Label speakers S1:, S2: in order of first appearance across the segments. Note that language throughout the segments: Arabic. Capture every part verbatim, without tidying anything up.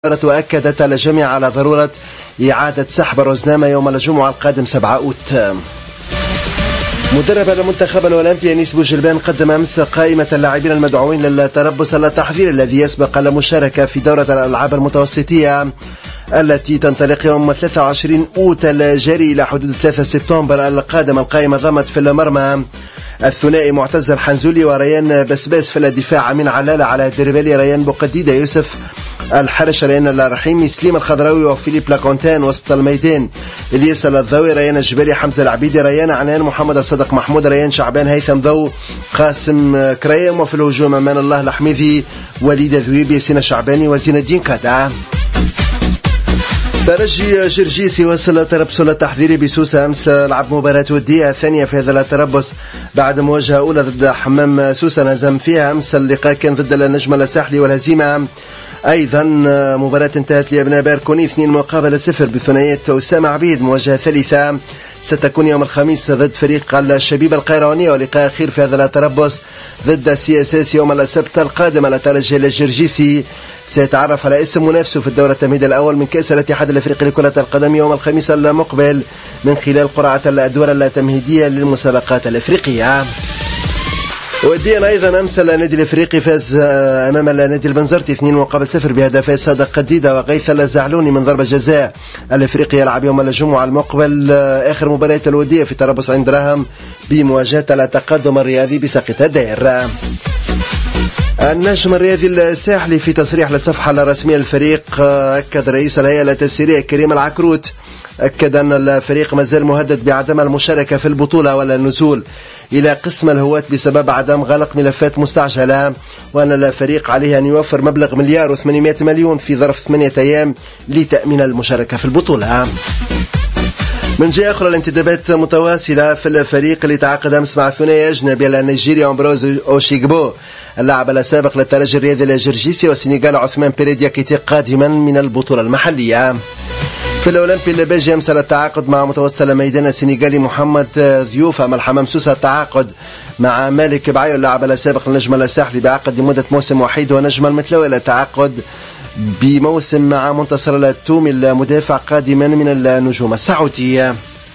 S1: وأكدت الجميع على ضرورة إعادة سحب روزنامة يوم الجمعة القادم سبعة أوت. مدرب المنتخب الأولمبي أنيس بوجلبان قدم أمس قائمة اللاعبين المدعوين للتربص التحضيري الذي يسبق المشاركة في دورة الألعاب المتوسطية التي تنطلق يوم ثلاثة وعشرين أوت الجاري إلى حدود ثلاثة سبتمبر القادم. القائمة ضمت في المرمى الثنائي معتز الحنزولي وريان بسباس، في الدفاع من علالة على الدربالي، ريان بوقديدة، يوسف الحرش، ريان الرحيمي، سليم الخضراوي وفيليب لاكونتان. وسط الميدان الياس الضوي، ريان الجبالي، حمزة العبيدي، ريان عنان، محمد الصدق محمود، ريان شعبان، هيثم ضو، قاسم كريم. وفي الهجوم أمان الله الحميدي، وليد ذويب، ياسين شعباني، وزين الدين كادا. ترجي جرجيس يواصل تربصه التحضيري بسوسة. أمس لعب مباراة ودية الثانية في هذا التربص بعد مواجهة أولى ضد حمام سوسة نزم فيها. أمس اللقاء كان ضد النجم الساحلي والهزيمة. أيضا مباراة انتهت لأبناء باركوني اثنين مقابل صفر بثنائية أسامة عبيد. مواجهة ثالثة ستكون يوم الخميس ضد فريق الشبيبة القيروانية، ولقاء أخير في هذا التربص ضد سي اس اس يوم السبت القادم. الترجي الجرجيسي سيتعرف على اسم منافسه في الدورة التمهيد الأول من كأس الاتحاد الأفريقي لكرة القدم يوم الخميس المقبل من خلال قرعة الأدوار التمهيدية للمسابقات الأفريقية. وديا أيضا أمس النادي الأفريقي فاز أمام النادي البنزرتي اثنين مقابل صفر بهدفي صادق قديدة وغيث الزعلوني من ضربة جزاء. الأفريقي يلعب يوم الجمعة المقبل آخر مباراة الودية في تربص عين دراهم بمواجهة التقدم الرياضي بساقط الدائر. النجم الرياضي الساحلي في تصريح للصفحة الرسمية للفريق أكد رئيس الهيئة التسييرية كريم العكروت أكد أن الفريق مازال مهدد بعدم المشاركة في البطولة ولا النزول إلى قسم الهواة بسبب عدم غلق ملفات مستعجلة، وأن الفريق عليه أن يوفر مبلغ مليار وثمانمائة مليون في ظرف ثمانية أيام لتأمين المشاركة في البطولة. من جهة أخرى الانتدابات متواصلة في الفريق اللي تعاقد أمس مع ثنائي أجنبي النيجيري أمبروز أوشيغبو اللاعب السابق للترجي الرياضي الجرجيسي، والسنغال عثمان بيريديا كيتي قادما من البطولة المحلية. في الأولمبي اللباجي أمس التعاقد مع متوسط الميدان السنغالي محمد ضيوف. أما الحمام سوسة التعاقد مع مالك بعيو اللاعب السابق للنجم الساحلي بعقد لمدة موسم وحيد. ونجم المتلوي التعاقد بموسم مع منتصر التومي المدافع قادما من النجوم السعودية.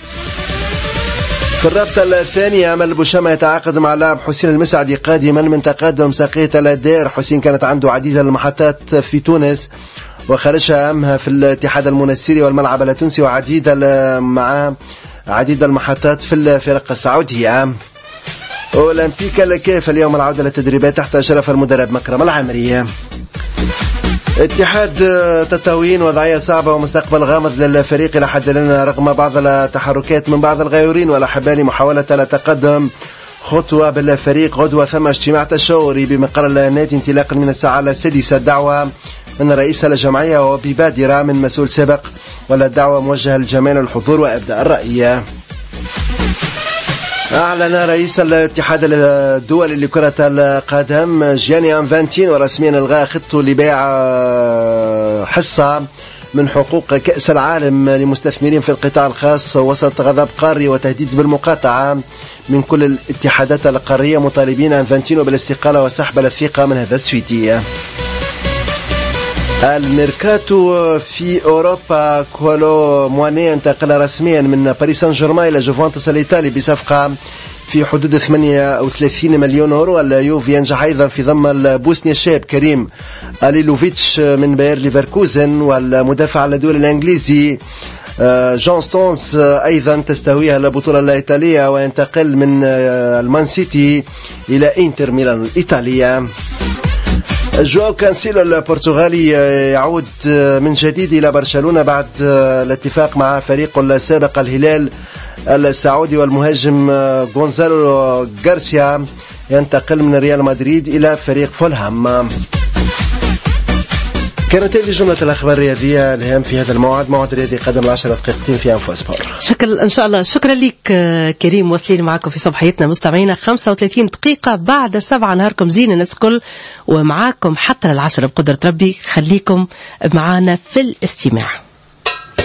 S1: في الرابطة الثانية أمل بوشامة يتعاقد مع اللاعب حسين المسعدي قادما من تقدم ساقية الدائر. حسين كانت عنده عديد المحطات في تونس وخرجها أهمها في الاتحاد المنستيري والملعب التونسي، وعديد مع عديد المحطات في الفرق السعودية. أولمبيكا الكيف اليوم العودة للتدريبات تحت إشراف المدرب مكرم العامري. اتحاد تطاوين وضعية صعبة ومستقبل غامض للفريق إلى حد الآن رغم بعض التحركات من بعض الغيورين والأحبال لمحاولة التقدم خطوة بالفريق. غدوة ثم اجتماع تشاوري بمقر النادي انطلاقا من الساعة السادسة. الدعوة من رئيس الجمعية وببادرة من مسؤول سابق، ولا الدعوة موجهة للجميع للحضور وإبداء الرأي. أعلن رئيس الاتحاد الدولي لكرة القدم جياني أنفانتينو رسميا إلغاء خطته لبيع حصة من حقوق كأس العالم لمستثمرين في القطاع الخاص وسط غضب قاري وتهديد بالمقاطعة من كل الاتحادات القارية، مطالبين أنفانتينو بالاستقالة وسحب الثقة من هذا السويدي. الميركاتو في أوروبا، كولو مواني انتقل رسميا من باريس سان جيرمان إلى جوفنتوس الإيطالي بصفقة في حدود ثمانية وثلاثين مليون يورو. اليوفي ينجح أيضا في ضم البوسني الشاب كريم أليلوفيتش من باير ليفركوزن، والمدافع الدولي الإنجليزي جون ستونز أيضا تستهويها البطولة الإيطالية وينتقل من المان سيتي إلى إنتر ميلان الإيطالية. جواو كانسيلو البرتغالي يعود من جديد إلى برشلونة بعد الاتفاق مع فريقه السابق الهلال السعودي، والمهاجم غونزالو غارسيا ينتقل من ريال مدريد إلى فريق فولهام. كانت هذه جملة الأخبار الرياضية الهام في هذا الموعد، موعد رياضي قدم العشرة دقيقتين في أنفو سبور.
S2: شكرا إن شاء الله، شكرا لك كريم. واصلين معكم في صباحيتنا مستمعينا خمسة وثلاثين دقيقة بعد سبعة. نهاركم زين الناس كل، ومعاكم حتى للعشرة بقدرة ربي. خليكم معانا في الاستماع.